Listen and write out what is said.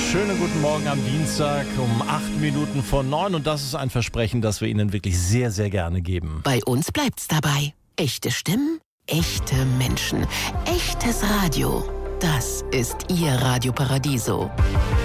Schönen guten Morgen am Dienstag um 8 Minuten vor 9 und das ist ein Versprechen, das wir Ihnen wirklich sehr, sehr gerne geben. Bei uns bleibt's dabei. Echte Stimmen, echte Menschen, echtes Radio. Das ist Ihr Radio Paradiso.